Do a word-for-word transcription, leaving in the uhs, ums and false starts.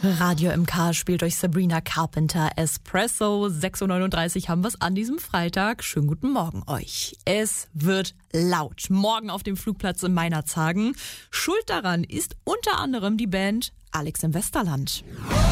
Radio M K spielt durch Sabrina Carpenter Espresso. sechs Uhr neununddreißig haben wir es an diesem Freitag. Schönen guten Morgen euch. Es wird laut. Morgen auf dem Flugplatz in Meinerzhagen. Schuld daran ist unter anderem die Band Alex im Westerland.